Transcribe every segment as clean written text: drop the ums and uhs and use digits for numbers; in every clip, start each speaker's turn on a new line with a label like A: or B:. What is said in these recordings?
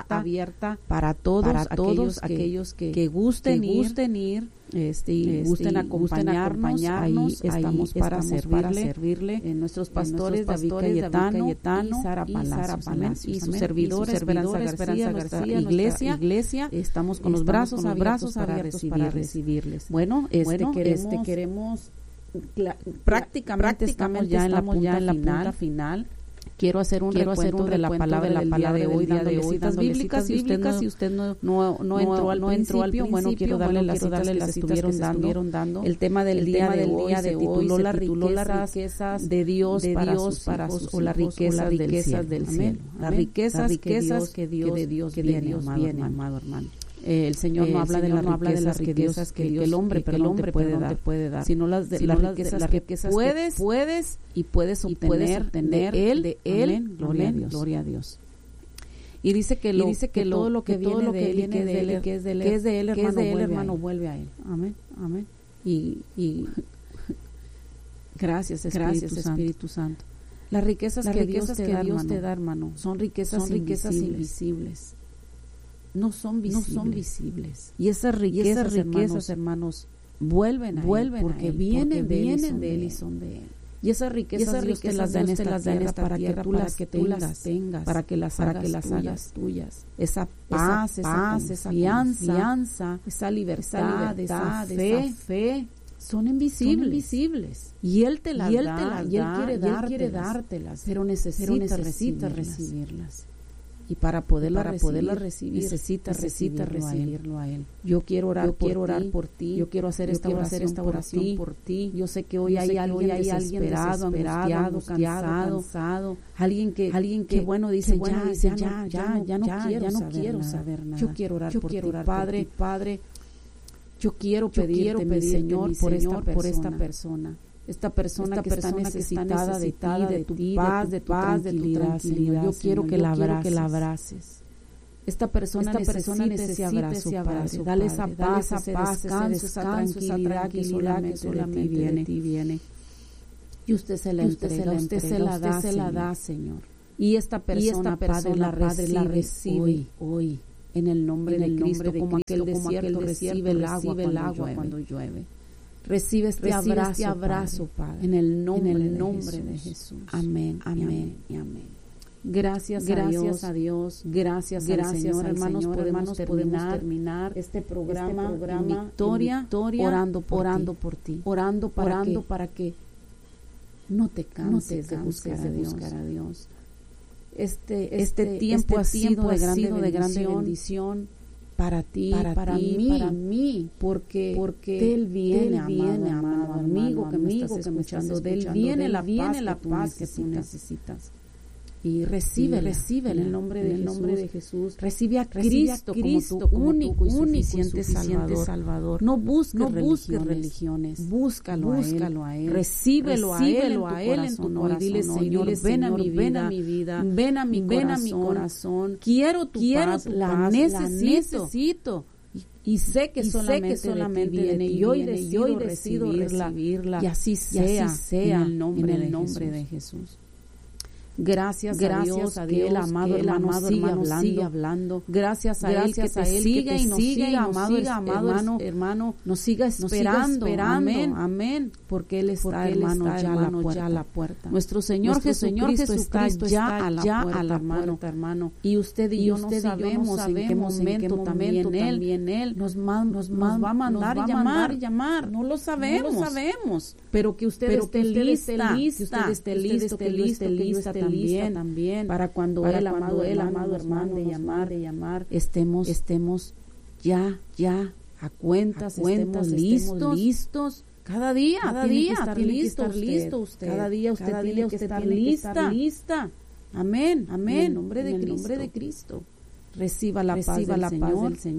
A: abierta para todos aquellos que gusten ir. Y gusten acompañarnos, ahí estamos para servirle. Nuestros pastores David Cayetano y Sara Palacios, y sus servidores Esperanza García, iglesia, estamos con los brazos abiertos para recibirles. Bueno, queremos prácticamente estamos ya en la punta final. Quiero hacer un recuento de la palabra de hoy, dándole citas bíblicas. Si usted no entró al principio, bueno, quiero darle las citas que se estuvieron dando. El tema del día de hoy se tituló las riquezas de Dios para sus o las riquezas del cielo. Las riquezas que de Dios viene, amado hermano. El Señor no habla de las riquezas que el hombre te puede dar, sino las riquezas que puedes obtener de Él. Gloria a Dios. Y dice que todo lo que viene de Él, que es de Él, hermano, vuelve a Él. Amén. Y gracias Espíritu Santo. Las riquezas que Dios te da, hermano, son riquezas invisibles. No son visibles. Y esas riquezas, hermanos, vuelven porque vienen de Él y son de Él. Y esas riquezas Dios te las da en esta tierra para que tú las tengas, para que las hagas tuyas. Esa paz, esa confianza, esa libertad, esa fe, son invisibles. Y Él te las da, y Él quiere dártelas, pero necesitas recibirlas. Y para poderla recibir, necesitas recibirlo a Él. Yo quiero orar por ti. Yo quiero hacer esta oración por ti. Yo sé que hoy hay alguien desesperado, cansado. Alguien que bueno dice, ya no quiero saber nada. Yo quiero orar por ti, Padre. Yo quiero pedirte, mi Señor, por esta persona. Esta persona que está necesitada de ti, de tu paz, de tu tranquilidad, Señor. Yo quiero que la abraces. Esta persona necesita ese abrazo, Padre. Dale esa paz, ese descanso, esa tranquilidad que solamente de ti viene. Y usted se la entrega, usted se la da, Señor. Y esta persona, Padre, la recibe hoy. En el nombre de Cristo, como aquel desierto recibe el agua cuando llueve. Recibe este abrazo, Padre, en el nombre de Jesús. Amén. Gracias a Dios. Gracias al Señor, hermanos. Podemos terminar este programa en victoria, orando por ti. Orando para que no te canses de buscar a Dios. Este tiempo ha sido de grande bendición. Para ti, para mí, porque Él viene, amado amigo que me estás escuchando, de Él viene la paz que tú necesitas. Y recibe en el nombre de Jesús. Recibe a Cristo como tu único y suficiente Salvador. No busques religiones. Búscalo a Él. Recíbelo a Él en tu corazón. Dile, Señor, ven a mi vida. Ven a mi corazón. Quiero tu paz, la necesito. Y sé que solamente viene. Y hoy decido recibirla. Y así sea en el nombre de Jesús. Gracias a Dios, que el amado hermano sigue hablando. Gracias a Él que te siga y nos siga, amado hermano, nos siga esperando. Amén. Porque Él está, hermano, ya a la puerta. Nuestro Señor Jesucristo está ya a la puerta, hermano. Y usted y yo no sabemos en qué momento también Él nos va a mandar y llamar. No lo sabemos. Pero que usted esté lista, que usted esté lista también, para cuando el amado hermano de llamar, estemos ya a cuentas, estemos listos. Cada día tiene que estar listo usted. Cada día usted tiene que estar lista. Amén. En el nombre de Cristo. Reciba la paz del Señor.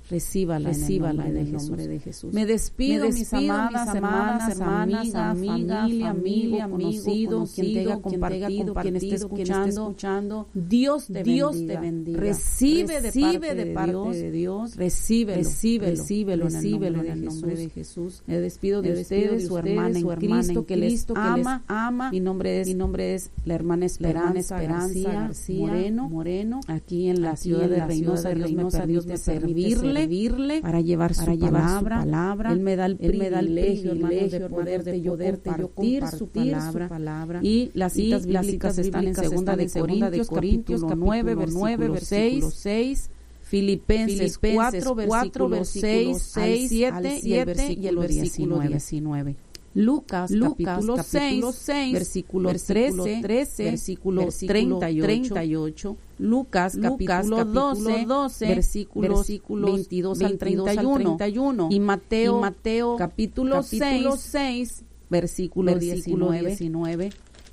A: recíbala en el nombre de Jesús. Me despido, mis amadas hermanas, familia, amigo, conocido, quien te haya compartido, quien esté escuchando. Dios te bendiga. Recibe de parte de Dios. Recíbelo en el nombre de Jesús. Me despido de ustedes, su hermana en Cristo, que les ama. Mi nombre es la hermana Esperanza García Moreno. Aquí en la ciudad de Reynosa, Dios me permite servirle para llevar su palabra. Él me da el privilegio, de poderte yo compartir su palabra. Y las citas bíblicas están en 2 de Corintios, capítulo 9, versículo 6. Filipenses 4, versículo 6 al 7 y el versículo 19. Lucas capítulo 6, versículo 13, versículo 38. Lucas capítulo 12, versículos 22 al 31. Y Mateo capítulo 6, versículo 19.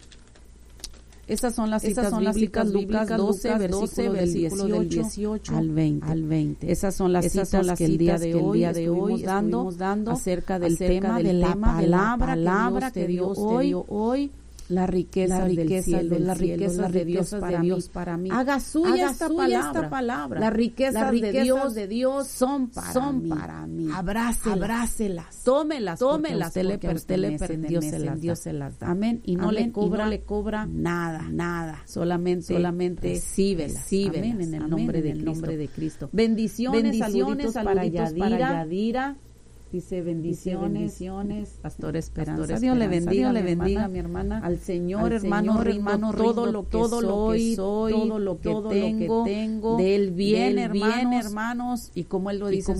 A: Esas son las citas bíblicas, Lucas 12, versículo del 18 al 20. Esas son las citas que el día de hoy estuvimos dando acerca del tema de la palabra que Dios te dio hoy. La riqueza del cielo, las riquezas de Dios para mí. Haga suya esta palabra. Las riquezas de Dios son para mí. Abrácelas. Tómelas. Usted le pertenecen. Dios se las da. Amén. Y no le cobra nada. Solamente recíbelas. Amén. En el nombre de Cristo. Bendiciones, saluditos para Yadira. Dice bendiciones, Pastor Esperanza. Dios le bendiga, mi hermana. Al Señor, hermano, todo lo que soy, todo lo que tengo, de Él viene, hermanos. Y como Él lo dice,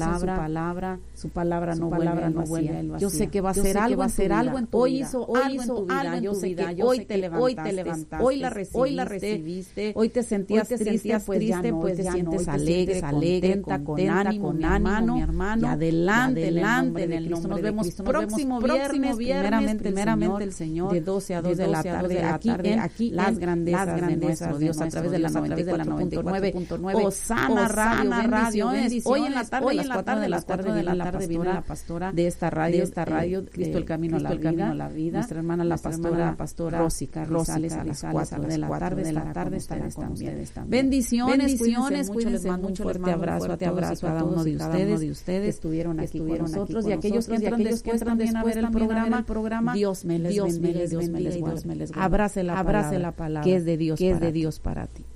A: su palabra no vuelve al vacío. Yo sé que va a hacer algo en tu vida. Hoy hizo algo en tu vida. Yo sé que hoy te levantaste, hoy la recibiste, hoy te sentías triste, pues ya te sientes alegre, contenta, con ánimo, mi hermano. Y adelante en el nombre. Nos vemos próximo viernes, primeramente el Señor, de 12 a 2 de la tarde, aquí las grandezas de nuestro Dios, a través de la 94.9. Osana Radio, bendiciones. Hoy en la tarde, a las 4 de la tarde, viene la pastora de esta radio, Cristo el Camino a la Vida. Nuestra hermana la pastora Rosy Carrizales, a las 4 de la tarde estará con ustedes también. Bendiciones, cuídense, les mando un fuerte abrazo a cada uno de ustedes que estuvieron aquí con nosotros, y aquellos que entran después también a ver el programa. Dios me les bendiga. Abrace la palabra que es de Dios para ti.